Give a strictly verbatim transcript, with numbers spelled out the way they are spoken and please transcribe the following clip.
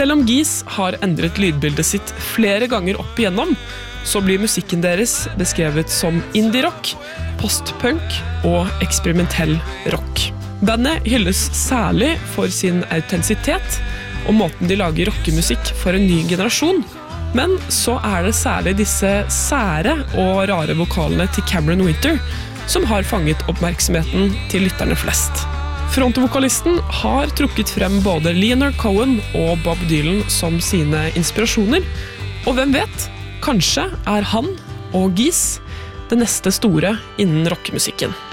Selv om Geese har endret lydbildet sitt flere ganger opp igjennom, så blir musikken deres beskrevet som indie-rock, post-punk og eksperimentell rock. Bandet hylles særlig for sin autentisitet og måten de lager rockemusikk for en ny generasjon, men så er det særlig disse sære og rare vokalene til Cameron Winter som har fanget oppmerksomheten til lytterne flest. Frontvokalisten har trukket frem både Leonard Cohen og Bob Dylan som sine inspirasjoner, og hvem vet, kanskje er han og Geese det neste store innen rockemusikken.